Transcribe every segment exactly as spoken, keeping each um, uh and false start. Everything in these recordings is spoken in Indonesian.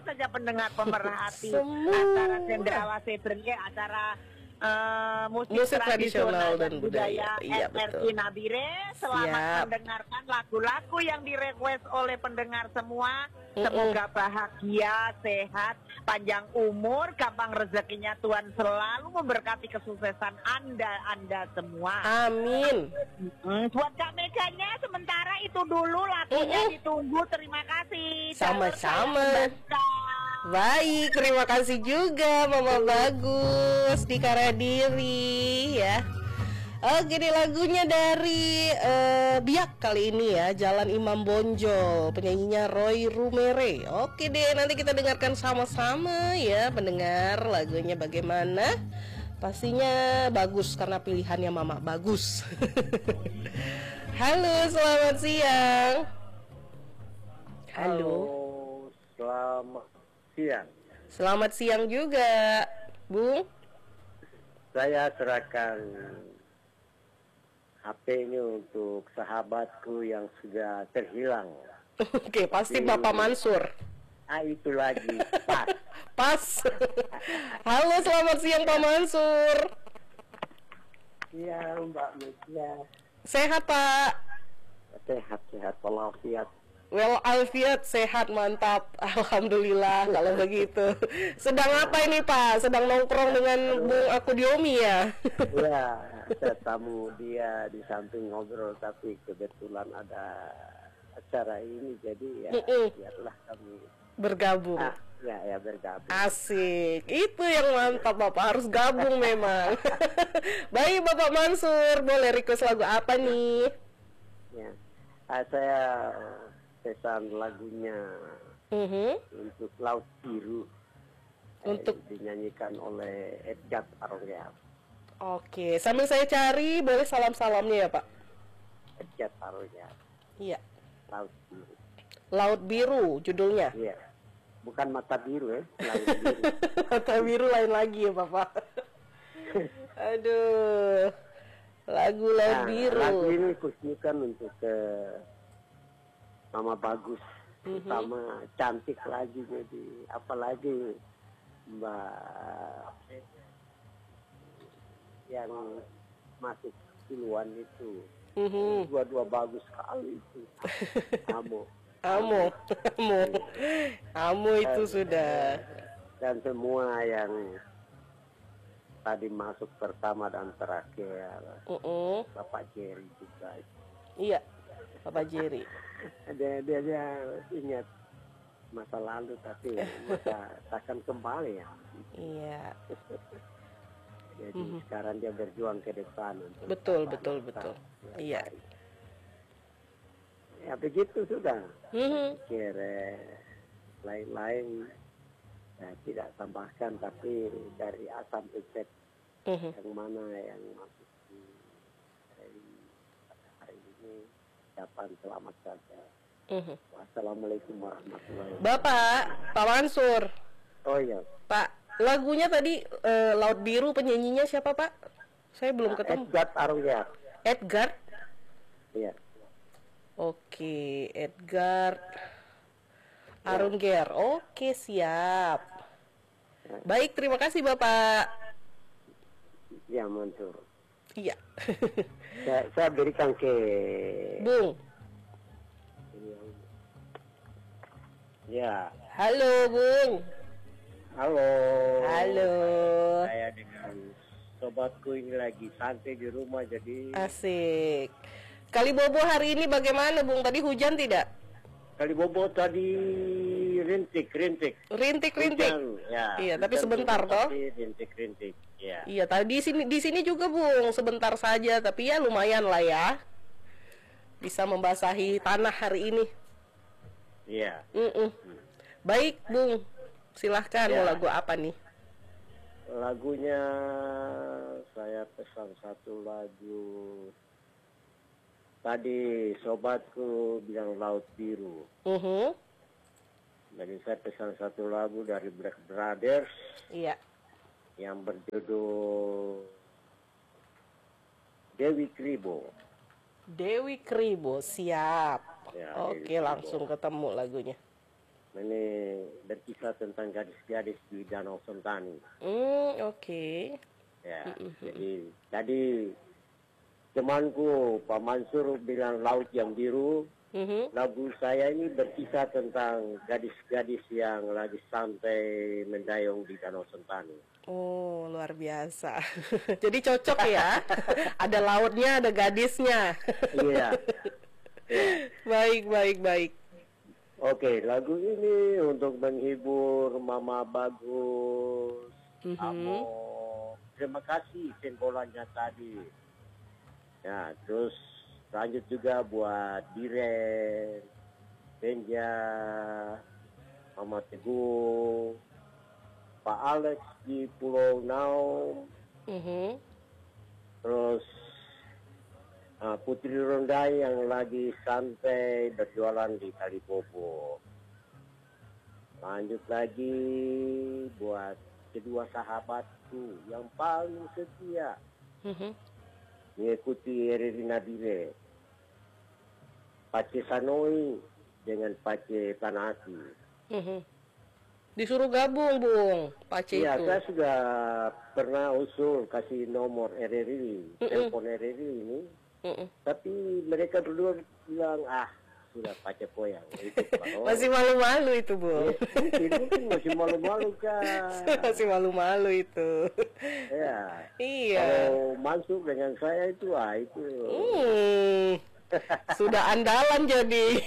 saja pendengar pemerhati Semua. acara Cendrawasih Sebrenge, acara uh, musik, Musik tradisional tradisional dan dan budaya budaya. Iya, M R I betul. Nabire. Selamat Siap. mendengarkan lagu-lagu yang direquest oleh pendengar semua. Mm-mm. Semoga bahagia, sehat, panjang umur, gampang rezekinya Tuhan selalu memberkati kesuksesan Anda, Anda semua. Amin. Hmm, buat Kak Meganya sementara itu dulu lagunya Mm-mm. ditunggu. Terima kasih. Sama-sama. Jalur saya membaca. Baik, terima kasih juga Mama Bagus di Karadiri ya. Oke, ini lagunya dari uh, Biak kali ini ya, Jalan Imam Bonjol, penyanyinya Roy Rumere. Oke deh, nanti kita dengarkan sama-sama ya pendengar, lagunya bagaimana. Pastinya bagus karena pilihannya Mama bagus. Halo, selamat siang. Halo. Halo, selamat siang. Selamat siang juga, Bung. Saya serahkan H P ini untuk sahabatku yang sudah terhilang. Oke, pasti Di- Bapak Mansur. Ah, itu lagi pas. Pas. Halo, selamat siang Pak Mansur. Iya, Mbak Media. Sehat Pak. Sehat-sehat walafiat. Well, Alfiat sehat, mantap. Alhamdulillah kalau begitu. Sedang apa ini Pak? Sedang nongkrong dengan Bung Akudiomi ya? Ya, saya tamu dia di samping ngobrol, tapi kebetulan ada acara ini, jadi ya Mm-mm. biarlah kami Bergabung. ah, ya ya bergabung. Asik, itu yang mantap Bapak, harus gabung memang. Baik Bapak Mansur, boleh request lagu apa nih? Ya, ah, saya pesan lagunya Mhm. untuk Laut Biru, Untuk- eh, dinyanyikan oleh Edgar Arongea. Oke, sambil saya cari, boleh salam-salamnya ya Pak? Edgar Arongea, Iya. Laut Biru. Laut Biru judulnya. Iya, bukan mata biru ya, Laut Biru. Mata biru lain lagi ya Bapak. Aduh. Lagu Laut Nah, Biru. lagu ini khususkan untuk ke Mama Bagus, Mhm. sama cantik lagi, jadi apalagi Mbak yang masuk duluan itu, Mhm. dua-dua bagus sekali itu. Amo. Amo, Amo, Amo itu sudah. Dan semua yang tadi masuk pertama dan terakhir, Uh-uh. Bapak Jerry juga. Iya, Bapak Jerry. Dia, dia, dia ingat masa lalu, tapi masa takkan kembali ya. Iya, Jadi Mhm. sekarang dia berjuang ke depan untuk betul, bangsa. betul, betul. Iya. Ya begitu sudah. Mhm. Kira lain-lain ya, tidak tambahkan, tapi dari A sampai Z Mhm. yang mana yang masuk di hari, hari ini ucapan selamat saja. Mhm. Wassalamualaikum warahmatullahi wabarakatuh. Bapak, Pak Mansur, Oh iya, Pak, lagunya tadi eh, Laut Biru, penyanyinya siapa Pak? Saya belum ketemu. Edgar Arongea. Edgar. Iya. Oke, Edgar Arungger. Oke, siap. Baik, terima kasih Bapak. Ya, Mansur. Iya. Saya, saya berikan ke Bung. ya. Halo, Bung. Halo. Halo. Saya dengan sobatku ini lagi santai di rumah, jadi Asik. Kalibobo hari ini bagaimana, Bung? Tadi hujan tidak? kali bobo tadi rintik-rintik. Rintik-rintik. Hujan, ya. Iya, tapi Hujan sebentar turun, toh. tapi rintik-rintik. Ya. Iya, tadi di sini di sini juga, Bung, sebentar saja, tapi ya lumayan lah ya. Bisa membasahi tanah hari ini. Iya. Mm-mm. Baik, Bung. Silahkan, Ya. mau lagu apa nih? Lagunya saya pesan satu lagu. Tadi sobatku bilang Laut Biru. Mhm. Jadi saya pesan satu lagu dari Black Brothers Iya. yang berjudul Dewi Kribo. Dewi Kribo, siap. Ya, Oke, Dewi Kribo. langsung ketemu lagunya. Ini berkisah berkisah tentang gadis-gadis di Danau Sentani. Hmm, oke. Ya, jadi tadi temanku Pak Mansur bilang Laut yang Biru. Mhm. Lagu saya ini berkisah tentang gadis-gadis yang lagi santai mendayung di Danau Sentani. Oh, luar biasa. Jadi cocok ya. Ada lautnya, ada gadisnya. Iya. Ya. Baik, baik, baik. Oke, lagu ini untuk menghibur Mama Bagus. Mhm. Kamu, terima kasih simbolannya tadi. Ya, terus lanjut juga buat Diren, Benja, Mama Teguh, Pak Alex di Pulau Naum, Mhm. terus uh, Putri Rondai yang lagi santai berjualan di Kalibobo. Lanjut lagi buat kedua sahabatku yang paling setia Mhm. mengikuti Riri Nabile, Pace Sanoi dengan Pace Tanaki. Mhm. Disuruh gabung, Bung. Pace Iya, itu. saya sudah pernah usul kasih nomor R R I, telepon R R I ini, Mm-mm. tapi mereka berdua bilang, ah, sudah Pace Poyang. Itu, oh. Masih malu-malu itu, Bung. Mungkin, mungkin masih malu-malu kan. Masih malu-malu itu. Ya. Iya. Kalau masuk dengan saya itu, ah itu. Hmm. Sudah andalan jadi.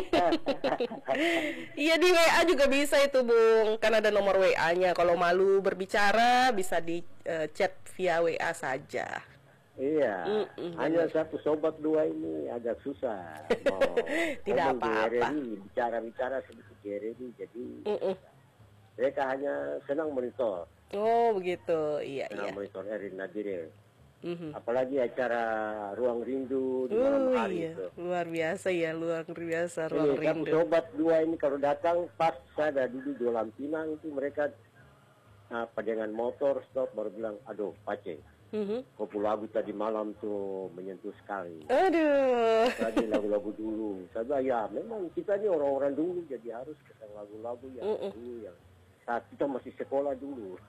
Iya, di W A juga bisa itu, Bung. Kan ada nomor W A-nya. Kalau malu berbicara bisa di eh, chat via W A saja. Iya, Mm-mm, hanya satu sobat dua ini agak susah. Mau Tidak ngomong di apa-apa. R R I, bicara-bicara sedikit di R R I, jadi Mm-mm. mereka hanya senang monitor, Oh, begitu. Iya, senang iya. monitor R R I Nadire. Mhm. Apalagi acara Ruang Rindu di Oh malam hari iya, itu. luar biasa ya, luar biasa Ini ruang satu rindu. sobat dua ini kalau datang pas saya ada duduk di dalam Pinang itu mereka apa dengan motor stop baru bilang, aduh Pace, Mhm. kopi lagu tadi malam tuh menyentuh sekali. Aduh. Tadi lagu-lagu dulu. Saya bilang, ya memang kita ini orang-orang dulu jadi harus kita lagu-lagu yang Mm-mm. dulu yang saat kita masih sekolah dulu.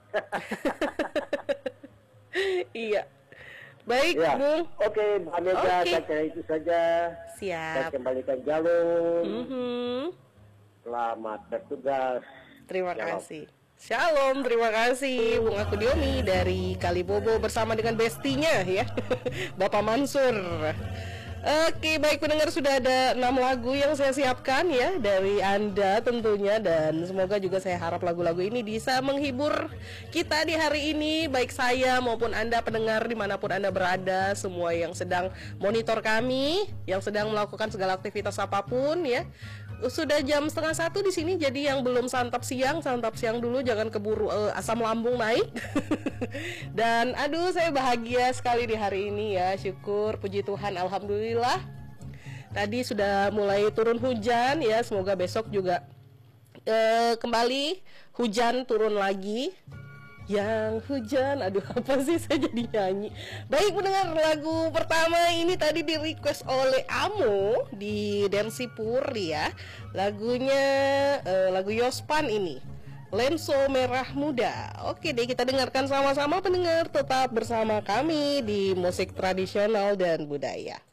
Iya. Baik, Ya, Bung. oke, Mbak Mega, Oke. saya kira itu saja. Saya Siap. kembalikan jalur. Mhm. Selamat bertugas. Terima Shalom. kasih. Shalom, terima kasih Bung Akudiomi dari Kalibobo bersama dengan bestinya ya, Bapak Mansur. Oke, baik pendengar, sudah ada enam lagu yang saya siapkan ya dari Anda tentunya, dan semoga juga saya harap lagu-lagu ini bisa menghibur kita di hari ini, baik saya maupun Anda pendengar dimanapun Anda berada, semua yang sedang monitor kami, yang sedang melakukan segala aktivitas apapun ya. Sudah jam setengah satu di sini, jadi yang belum santap siang, santap siang dulu, jangan keburu uh, asam lambung naik. Dan aduh, saya bahagia sekali di hari ini ya, syukur, puji Tuhan, alhamdulillah. Tadi sudah mulai turun hujan ya, semoga besok juga uh, kembali hujan turun lagi. Yang hujan, aduh apa sih saya jadi nyanyi. Baik pendengar, lagu pertama ini tadi di request oleh Amo di Densipur ya. Lagunya eh, lagu Yospan ini, Lenso Merah Muda. Oke deh, kita dengarkan sama-sama pendengar, tetap bersama kami di Musik Tradisional dan Budaya.